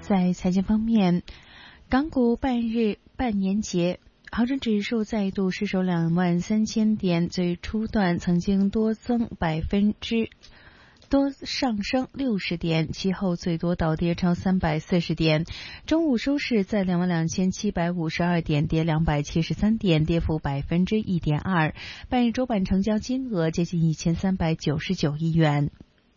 在财经方面，港股半年节，恒生指数再度失守23000点，最初段曾经多上升60点，其后最多倒跌超340点。中午收市在22752点，跌273点，跌幅1.2%。半日周板成交金额接近1399亿元。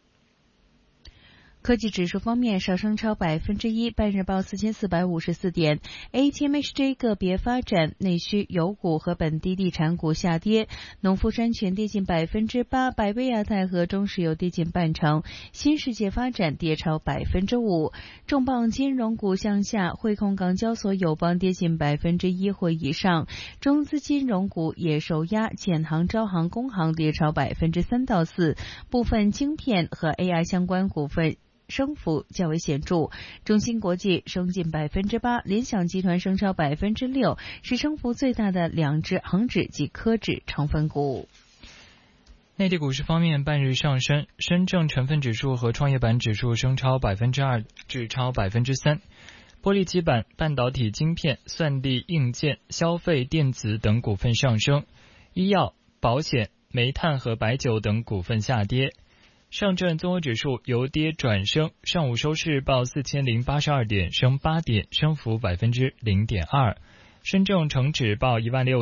科技指数方面上升超1%，半日报4454点。ATMHJ 个别发展，内需油股和本地地产股下跌，农夫山泉跌近8%，百威亚太和中石油跌近0.5%，新世界发展跌超5%。重磅金融股向下，汇控、港交所、友邦跌近1%或以上，中资金融股也受压，建行、招行、工行跌超3%到4%，部分晶片和 AI 相关股份升幅较为显著，中芯国际升近8%，联想集团升超6%，是升幅最大的两只恒指及科指成分股。 内地股市方面，半日上升，深证成分指数和创业板指数升超2%至超3%。玻璃基板、半导体晶片、算力硬件、消费电子等股份上升，医药、保险、煤炭和白酒等股份下跌。上证综合指数由跌转升，上午收市报4082点，升8点，升幅0.2%。深证成指报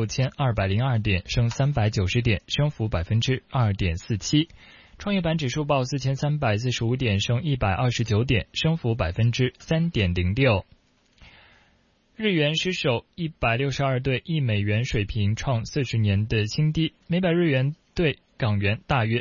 16202点，升390点，升幅2.47%。创业板指数报4345点，升129点，升幅3.06%。日元失守162对1美元水平，创40年的新低，每百日元对港元大约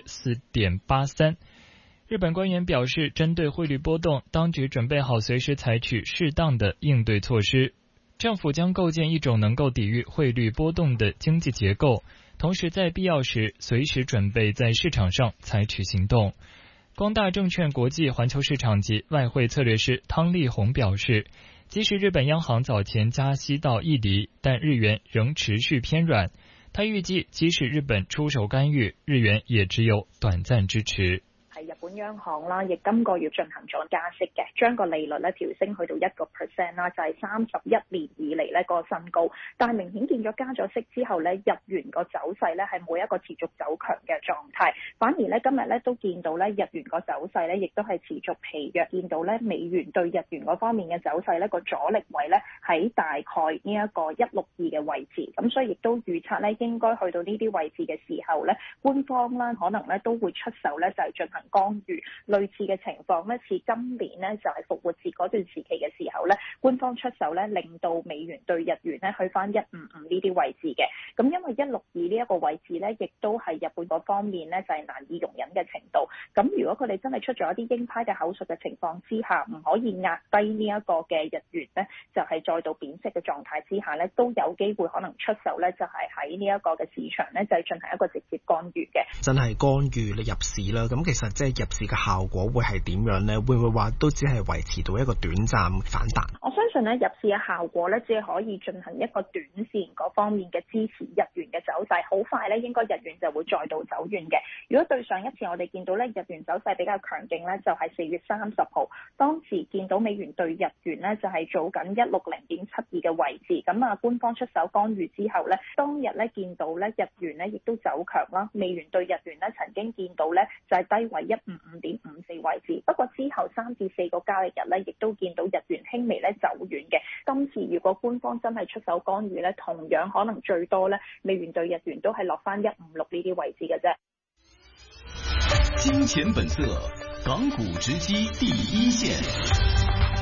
4.83。日本官员表示，针对汇率波动，当局准备好随时采取适当的应对措施。政府将构建一种能够抵御汇率波动的经济结构，同时在必要时随时准备在市场上采取行动。光大证券国际环球市场及外汇策略师汤立宏表示，即使日本央行早前加息到1厘，但日元仍持续偏软。他预計即使日本出手干預，日元也只有短暫支持。 係日本央行啦，亦今個月進行咗加息嘅，將個利率咧調升去到1%啦，就係31年以嚟咧個新高。但係明顯見咗加咗息之後咧，日元個走勢咧係冇一個持續走強嘅狀態，反而咧今日咧都見到咧日元個走勢咧亦都係持續疲弱，見到咧美元對日元嗰方面嘅走勢咧個阻力位咧喺大概呢一個162嘅位置，咁所以亦都預測咧應該去到呢啲位置嘅時候咧，官方啦可能咧都會出手咧就係進行干預，類似嘅情況咧，似今年咧就係復活節嗰段時期嘅時候咧，官方出手咧，令到美元對日元咧去翻155呢啲位置嘅。咁因為162呢一個位置咧，亦都係日本嗰方面咧就係難以容忍嘅程度。咁如果佢哋真係出咗一啲鷹派嘅口述嘅情況之下，唔可以壓低呢一個嘅日元咧，就係再度貶值嘅狀態之下咧，都有機會可能出手咧，就係喺呢一個嘅市場咧，就係進行一個直接干預嘅。 真係干預你入市啦，咁其實即係入市嘅效果會係點樣呢？會唔會話都只係維持到一個短暫反彈？ 我相信咧入市嘅效果咧，只係可以進行一個短線嗰方面嘅支持日元嘅走勢，好快咧應該日元就會再度走軟嘅。如果對上一次我哋見到咧日元走勢比較強勁咧，就係4月30號，當時見到美元對日元咧就係做緊160.72嘅位置，咁啊官方出手干預之後咧，當日咧見到咧日元咧亦都走強啦，美元對日元咧曾經見到咧就係低為155.54位置，不過之後3至4個交易日咧，亦都見到日元輕微咧走軟嘅。今次如果官方真係出手干預咧，同樣可能最多咧美元對日元都係落翻156呢啲位置嘅啫。 金錢本色，港股直擊第一線。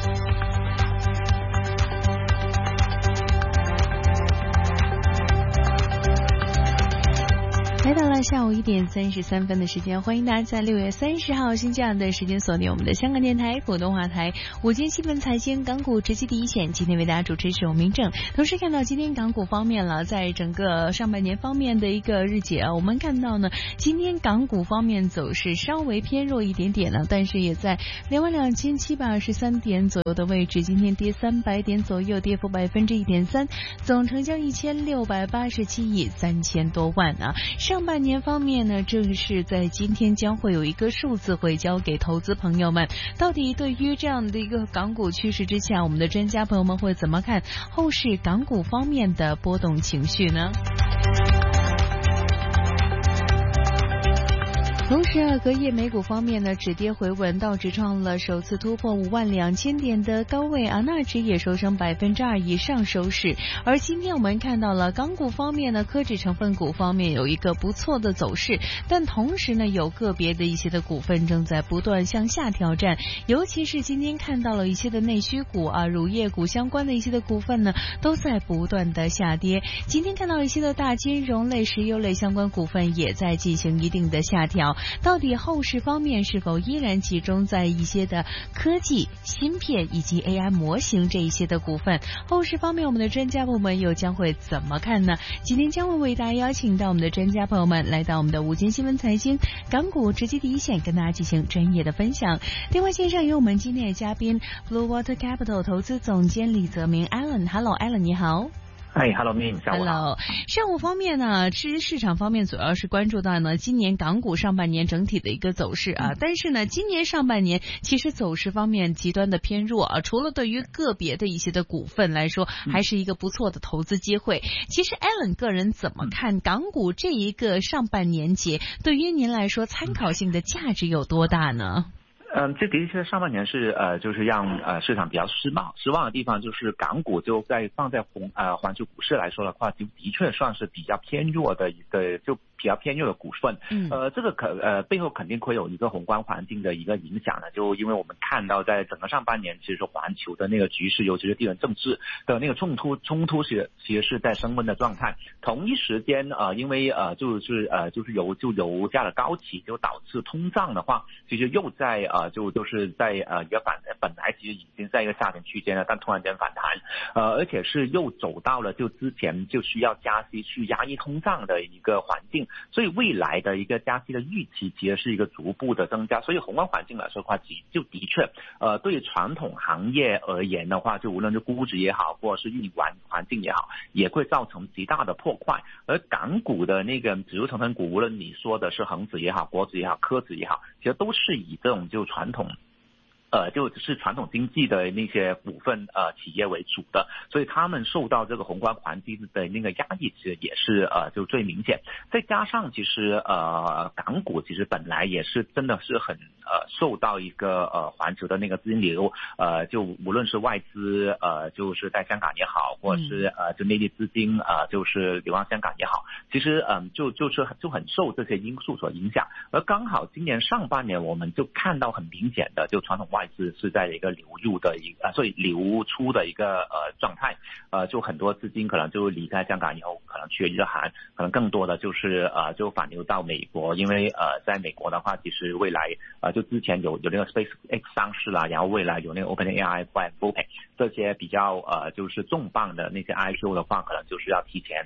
来到了下午1點33分的時間，歡迎大家在6月30號星期二的時間鎖定我們的香港電台普通話台午間新聞財經港股直擊第一線。今天為大家主持是我明正。同時看到今天港股方面了，在整個上半年方面的一個日結啊，我們看到呢，今天港股方面走勢稍微偏弱一點點了，但是也在22723點左右的位置，今天跌300點左右，跌幅1.3%，總成交1687億3000多萬啊。 上半年方面呢，正是在今天将会有一个数字会交给投资朋友们。到底对于这样的一个港股趋势之下，我们的专家朋友们会怎么看后市港股方面的波动情绪呢？同时啊，隔夜美股方面呢，止跌回稳，道指创了首次突破52000点的高位啊，纳指也收升2%以上收市。而今天我们看到了港股方面呢，科指成分股方面有一个不错的走势，但同时呢，有个别的一些的股份正在不断向下挑战，尤其是今天看到了一些的内需股啊、乳业股相关的一些的股份呢，都在不断的下跌。今天看到一些的大金融类、石油类相关股份也在进行一定的下调。到底后市方面是否依然集中在一些的科技、芯片以及 AI 模型这一些的股份？后市方面，我们的专家朋友们又将会怎么看呢？今天将会为大家邀请到我们的专家朋友们来到我们的午间新闻财经港股直击第一线，跟大家进行专业的分享。电话线上有我们今天的嘉宾 Blue Water Capital 投资总监李泽明 Alan。Hello Alan， 你好。 Hello Min， 下午好。 上午方面呢，其实市场方面主要是关注到呢，今年港股上半年整体的一个走势啊。但是呢，今年上半年其实走势方面极端的偏弱啊，除了对于个别的一些的股份来说，还是一个不错的投资机会。其实 Alan 个人怎么看港股这一个上半年节，对于您来说参考性的价值有多大呢？ 这的确上半年是就是让市场比较失望的地方，就是港股就放在环球股市来说的话，就的确算是比较偏弱的一个比较偏弱的股份。这个背后肯定会有一个宏观环境的一个影响呢，就因为我们看到在整个上半年，其实说环球的那个局势，尤其是地缘政治的那个冲突其实是在升温的状态。同一时间因为就是油价的高企，就导致通胀的话，其实又在就是在一个本来其实已经在一个下行区间了，但突然间反弹，而且是又走到了就之前就需要加息去压抑通胀的一个环境，所以未来的一个加息的预期其实是一个逐步的增加，所以宏观环境来说的话，就的确对于传统行业而言的话，就无论是估值也好，或者是运营环境也好，也会造成极大的破坏。而港股的那个指数成分股，无论你说的是恒指也好、国指也好、科指也好，其实都是以这种就传统就是传统经济的那些股份企业为主的，所以他们受到这个宏观环境的那个压抑，其实也是就最明显。再加上其实港股其实本来也是真的是很受到一个环球的那个资金流就无论是外资就是在香港也好，或者是就内地资金就是流往香港也好，其实就很受这些因素所影响。而刚好今年上半年我们就看到很明显的就传统外资是在一个流入的一个所以流出的一个状态，就很多资金可能就离开香港以后，可能去日韩，可能更多的就是就反流到美国，因为在美国的话，其实未来就之前有那个 SpaceX 上市啦，然后未来有那个 OpenAI、Bopay 这些比较就是重磅的那些 IPO 的话，可能就是要提前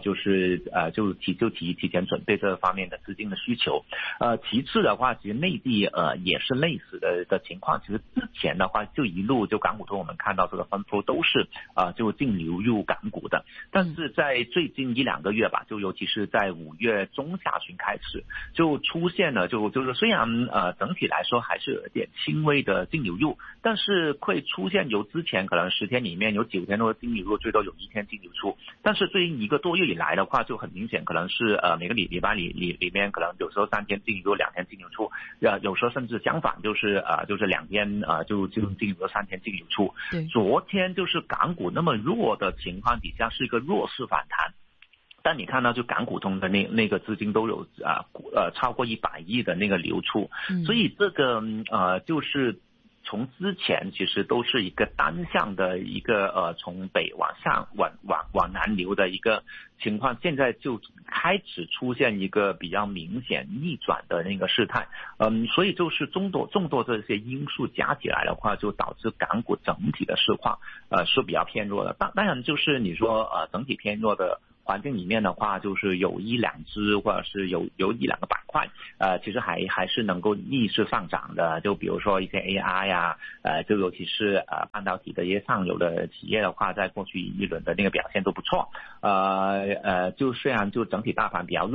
提前准备这方面的资金的需求。其次的话，其实内地也是类似的情况。其实之前的话，就一路就港股通我们看到这个分波都是就净流入港股的，但是在最近1-2个月吧，就尤其是在5月中下旬开始，就出现了就是虽然整体来说还是有点轻微的净流入，但是会出现由之前可能10天里面有9天都净流入，最多有1天净流出，但是最近1个多月以来的话，就很明显可能是每个礼拜里面可能有时候3天净流入，2天净流出，有时候甚至相反，就是2天就净流入，3天净流出。昨天就是港股那么弱的情况底下是一个弱势反弹，但你看到就港股通的那个资金都有超过100亿的那个流出，所以这个就是从之前其实都是一个单向的一个从北往上往南流的一个情况，现在就开始出现一个比较明显逆转的那个事态。所以就是众多这些因素加起来的话，就导致港股整体的市况是比较偏弱的。当然就是你说整体偏弱的环境里面的话，就是有1-2只或者是有1-2个板块其实还是能够逆势上涨的，就比如说一些 AI 啊就尤其是半导体的一些上游的企业的话，在过去一轮的那个表现都不错。就虽然就整体大盘比较弱，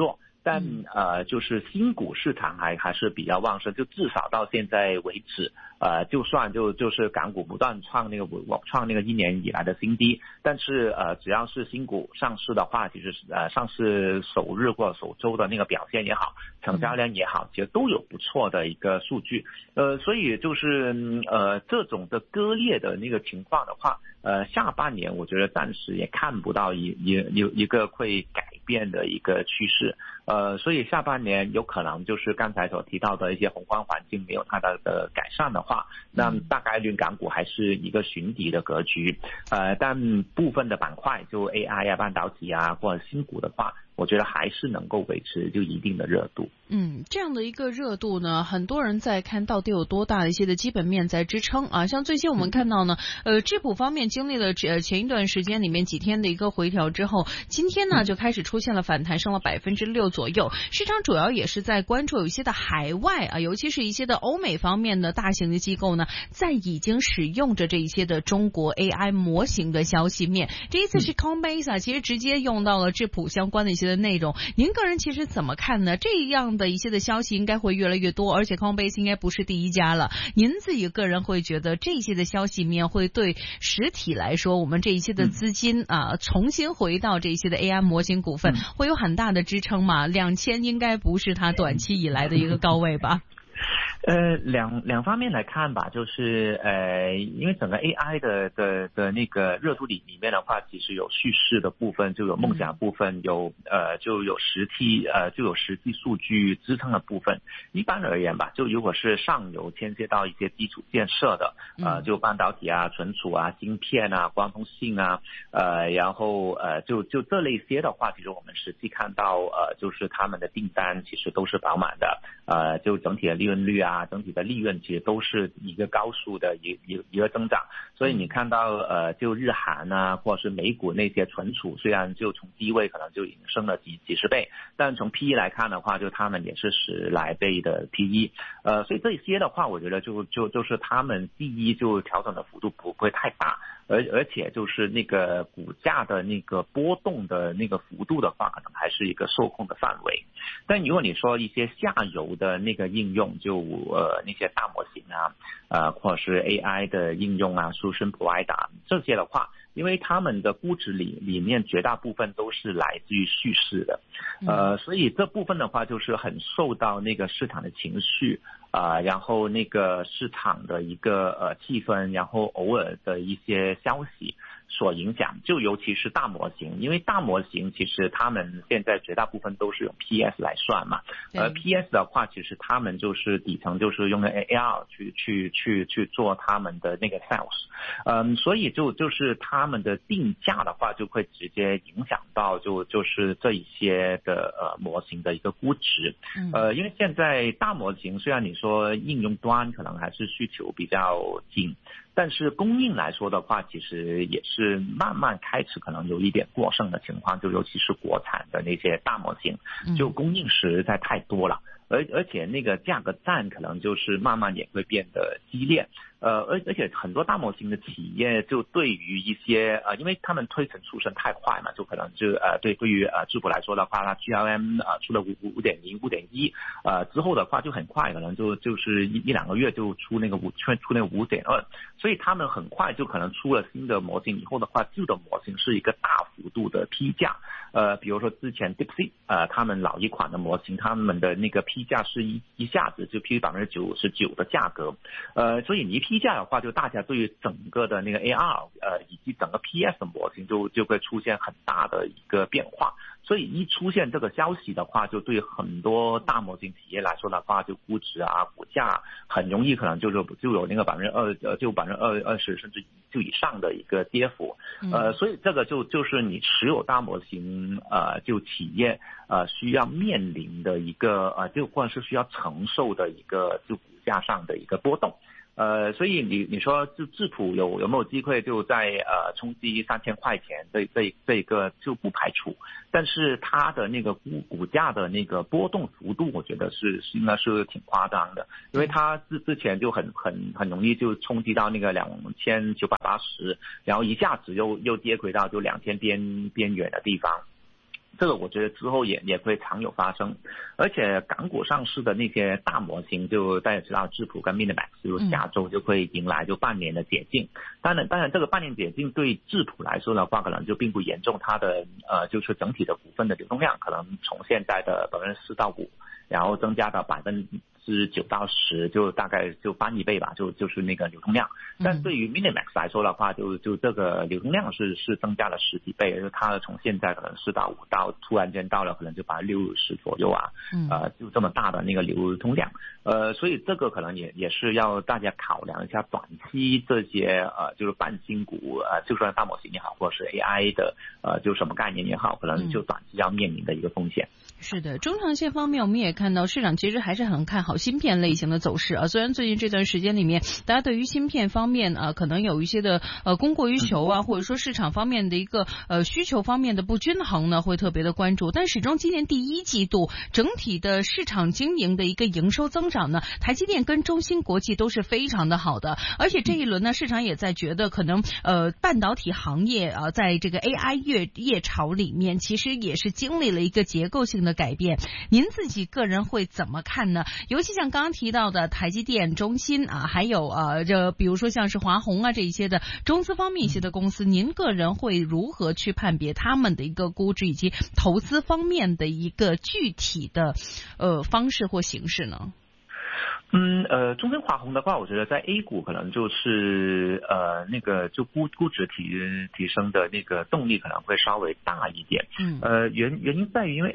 但就是新股市场还是比较旺盛，就至少到现在为止，就算就是港股不断创那个1年以来的新低，但是只要是新股上市的话，其实上市首日或者首周的那个表现也好，成交量也好，其实都有不错的一个数据。所以就是这种的割裂的那个情况的话，下半年我觉得暂时也看不到一个会改变的一个趋势。所以下半年有可能就是刚才所提到的一些宏观环境没有太大的改善的话，那大概率港股还是一个寻底的格局。但部分的板块就 AI 啊、半导体啊或者新股的话，我觉得还是能够维持就一定的热度。 这样的一个热度呢，很多人在看到底有多大的一些的基本面在支撑啊。像最近我们看到呢，质普方面经历了前一段时间里面几天的一个回调之后，今天呢就开始出现了反弹，升了6%左右。市场主要也是在关注有一些的海外啊，尤其是一些的欧美方面的大型的机构呢，在已经使用着这一些的中国 AI 模型的消息面。这一次是 Coinbase 啊，其实直接用到了质普相关的一些的内容。您个人其实怎么看呢？这样的一些的消息应该会越来越多，而且 Coinbase 应该不是第一家了。您自己个人会觉得这些的消息面会对实体来说，我们这一些的资金重新回到这一些的 AI 模型股份，会有很大的支撑吗？2000应该不是它短期以来的一个高位吧？ 两方面来看吧，就是因为整个 AI 的那个热度里面的话，其实有叙事的部分，就有梦想部分，就有实际数据支撑的部分。一般而言吧，就如果是上游牵涉到一些基础建设的，就半导体啊、存储啊、芯片啊、光通信啊，然后就这类些的话，其实我们实际看到就是他们的订单其实都是饱满的，就整体的利润率啊，整体的利润其实都是一个高速的一个增长。所以你看到就日韩啊，或者是美股那些存储，虽然就从低位可能就已经升了几十倍，但从 PE 来看的话，就他们也是10来倍的 PE。所以这些的话，我觉得就是他们第一就调整的幅度不会太大，而且就是那个股价的那个波动的那个幅度的话，可能还是一个受控的范围。但如果你说一些下游的那个应用，就那些大模型啊，或者是 AI 的应用啊 ，Solution Provider 这些的话，因为他们的估值里面绝大部分都是来自于叙事的，所以这部分的话就是很受到那个市场的情绪然后那个市场的一个气氛，然后偶尔的一些消息所影响，就尤其是大模型，因为大模型其实他们现在绝大部分都是用 PS 来算嘛，PS 的话其实他们就是底层就是用的 AR 去做他们的那个 sales，所以就是他们的定价的话就会直接影响到就是这一些的模型的一个估值，因为现在大模型虽然你说应用端可能还是需求比较紧，但是供应来说的话，其实也是慢慢开始可能有一点过剩的情况，就尤其是国产的那些大模型，就供应实在太多了，而且那个价格战可能就是慢慢也会变得激烈。而且很多大模型的企业就对于一些因为他们推陈出新太快嘛，就可能就对于质普来说的话，它 GLM 出了5.0 5.1之后的话就很快，可能就是一两个月就出那个5.2，所以他们很快就可能出了新的模型以后的话，旧的模型是一个大幅度的批价。比如说之前 DeepSeek 他们老一款的模型，他们的那个批价是一下子就批99%的价格，所以你一批价的话，就大家对于整个的那个 AR 以及整个 PS 的模型就会出现很大的一个变化。所以一出现这个消息的话，就对很多大模型企业来说的话，就估值啊、股价很容易可能就有那个20%甚至就以上的一个跌幅。所以这个就是你持有大模型就企业需要面临的一个就或者是需要承受的一个就股价上的一个波动。所以你说就质普有没有机会就在冲击3000块钱这个就不排除，但是它的那个股价的那个波动幅度，我觉得应该是挺夸张的，因为它之前就很容易就冲击到那个2980，然后一下子又跌回到就2000边缘的地方。 这个我觉得之后也会常有发生，而且港股上市的那些大模型，就大家知道智谱跟 Minimax 就下周就会迎来就半年的解禁。当然这个半年解禁对智谱来说的话，可能就并不严重，它的就是整体的股份的流动量可能从现在的4%到5%，然后增加到9%到10%，就大概就翻一倍吧，就是那个流通量。但对于 Minimax 来说的话，就这个流通量是增加了10几倍，就是它从现在可能4到5到突然间到了可能就60%左右啊，就这么大的那个流通量，所以这个可能也是要大家考量一下短期这些就是半新股就算大模型也好，或者是 AI 的就什么概念也好，可能就短期要面临的一个风险。 是的，中长线方面我们也看到市场其实还是很看好芯片类型的走势啊。虽然最近这段时间里面，大家对于芯片方面可能有一些的供过于求啊，或者说市场方面的一个需求方面的不均衡呢，会特别的关注。但始终今年第一季度整体的市场经营的一个营收增长呢，台积电跟中芯国际都是非常的好的。而且这一轮呢，市场也在觉得可能半导体行业在这个 AI 热潮里面，其实也是经历了一个结构性的改变。您自己个人会怎么看呢？尤其像刚刚提到的台积电、中芯还有比如说像是华虹这一些的中资方面一些的公司，您个人会如何去判别他们的一个估值以及投资方面的一个具体的方式或形式呢？ 中芯华虹的话，我觉得在 A 股可能就是那个就估值提升的那个动力可能会稍微大一点。原因在于因为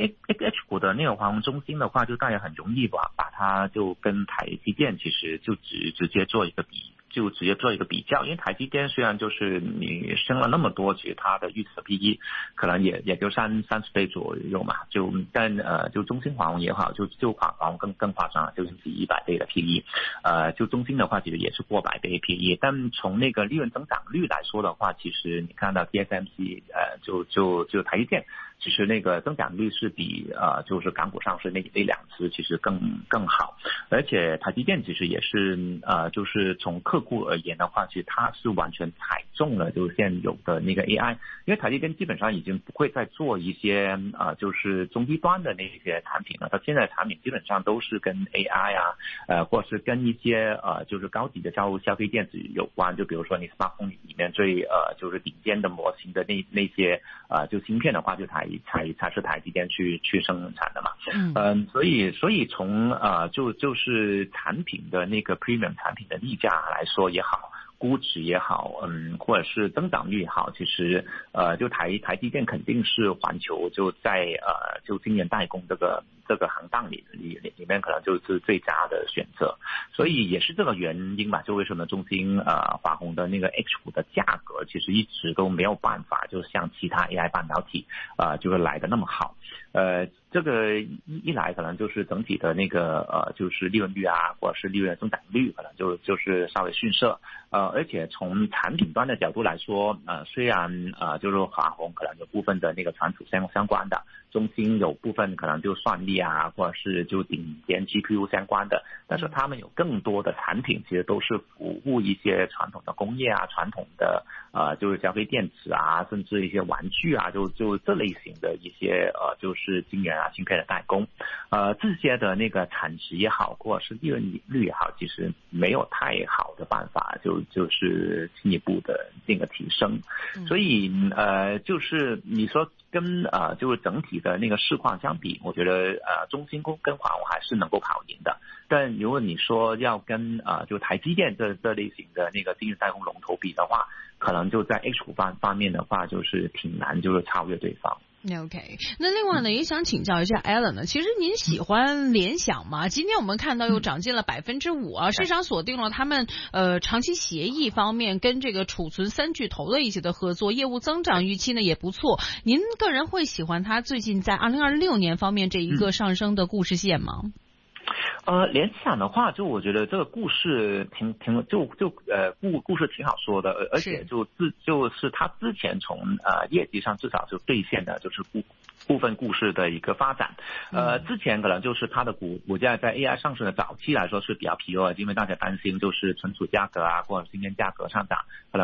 H 股的那个华虹中芯的话，就大家很容易把它就跟台积电其实就直接做一个比较，因为台积电虽然就是你升了那么多，其实它的预测 PE 可能也就30倍左右嘛，但就中芯华虹也好，就华虹更夸张，就是100倍的 PE， 就中芯的话其实也是过100倍 PE， 但从那个利润增长率来说的话，其实你看到 TSMC 就台积电，其实那个增长率是比就是港股上市那两次其实更好，而且台积电其实也是就是从客户而言的话，其实它是完全踩中了就现有的那个 AI， 因为台积电基本上已经不会再做一些就是中低端的那些产品了，它现在产品基本上都是跟 AI 或者是跟一些就是高级的消费电子有关，就比如说你 smartphone 里面最就是顶尖的模型的那些就芯片的话，就才是台积电去生产的嘛。所以从就是产品的那个 premium 产品的溢价来说也好，估值也好，或者是增长率也好，其实就台积电肯定是环球就在就晶圆代工这个行当里面可能就是最佳的选择，所以也是这个原因吧，就为什么中芯华虹的那个 H 股的价格其实一直都没有办法就像其他 AI 半导体就是来的那么好，这个一来可能就是整体的那个就是利润率或者是利润增长率可能就是稍微逊色，而且从产品端的角度来说，虽然就是华虹可能有部分的那个传储相关的，中芯有部分可能就算力或者是就顶尖 GPU 相关的，但是他们有更多的产品其实都是服务一些传统的工业传统的就是消费电子甚至一些玩具就这类型的一些就是晶圆芯片的代工，这些的那个产值也好，或者是利润率也好，其实没有太好的办法就是进一步的这个提升，所以就是你说跟就是整体的那个市况相比，我觉得中芯跟华虹还是能够跑赢的。但如果你说要跟就台积电这类型的那个晶圆代工龙头比的话，可能就在 H 股方面的话，就是挺难就是超越对方。 OK， 那另外呢，也想请教一下 Alan 呢，其实您喜欢联想吗？今天我们看到又涨进了5%市场锁定了他们长期协议方面跟这个储存3巨头的一些的合作，业务增长预期呢也不错。您个人会喜欢它最近在2026年方面这一个上升的故事线吗？ 联想的话，就我觉得这个故事故事挺好说的，而且就是它之前从业绩上至少就兑现的就是部分故事的一个发展。之前可能就是它的股价在 AI 上市的早期来说是比较疲弱的，因为大家担心就是存储价格或者芯片价格上涨，可